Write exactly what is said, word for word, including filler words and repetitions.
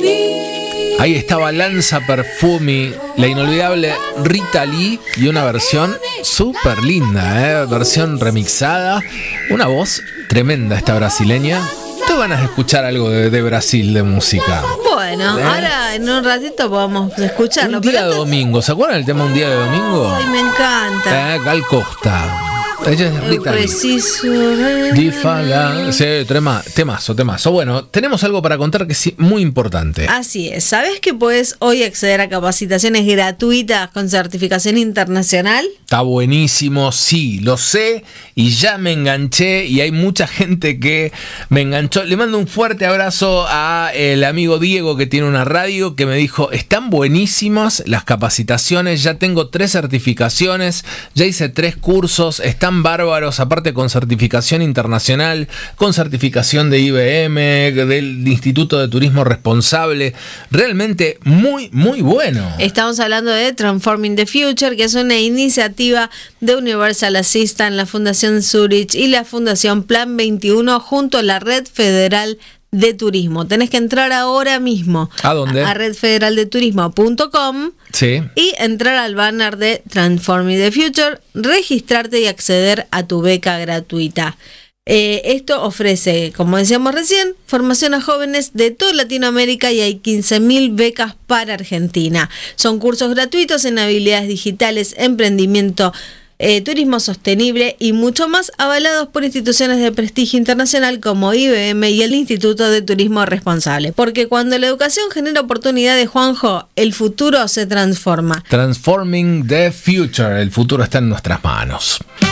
Ahí estaba Lanza Perfumi, la inolvidable Rita Lee y una versión súper linda, ¿eh? Versión remixada. Una voz tremenda esta brasileña. Te van a escuchar algo de, de Brasil, de música. Bueno, ¿eh? Ahora en un ratito podemos escucharlo. Un día de domingo, ¿se acuerdan el tema Un día de domingo? Ay, me encanta. Eh, Gal Costa. Ella es Rita Lee. Preciso. Difala. Sí, tema, temazo, temazo. Bueno, tenemos algo para contar que es muy importante. Así es. ¿Sabes que puedes hoy acceder a capacitaciones gratuitas con certificación internacional? Está buenísimo, sí, lo sé y ya me enganché y hay mucha gente que me enganchó. Le mando un fuerte abrazo a el amigo Diego que tiene una radio que me dijo, están buenísimas las capacitaciones, ya tengo tres certificaciones, ya hice tres cursos, están bárbaros, aparte con certificación internacional, con certificación de I B M, del Instituto de Turismo Responsable, realmente muy, muy bueno. Estamos hablando de Transforming the Future, que es una iniciativa de Universal Assistance, la Fundación Zurich y la Fundación Plan veintiuno junto a la Red Federal de Turismo. Tenés que entrar ahora mismo. ¿A dónde? A red federal de turismo punto com. Sí. Y entrar al banner de Transforming the Future, registrarte y acceder a tu beca gratuita. Eh, esto ofrece, como decíamos recién, formación a jóvenes de toda Latinoamérica y hay quince mil becas para Argentina. Son cursos gratuitos en habilidades digitales, emprendimiento, eh, turismo sostenible y mucho más, avalados por instituciones de prestigio internacional como I B M y el Instituto de Turismo Responsable. Porque cuando la educación genera oportunidades, Juanjo, el futuro se transforma. Transforming the Future, el futuro está en nuestras manos.